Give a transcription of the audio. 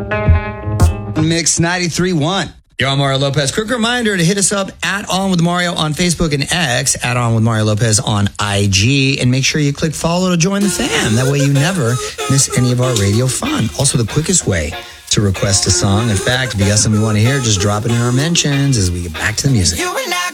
Mix 93.1. You're on Mario Lopez. Quick reminder to hit us up at On With Mario on Facebook and X, at On With Mario Lopez on IG, and make sure you click follow to join the fam. That way you never miss any of our radio fun. Also, the quickest way to request a song. In fact, if you got something you want to hear, just drop it in our mentions as we get back to the music. You and I.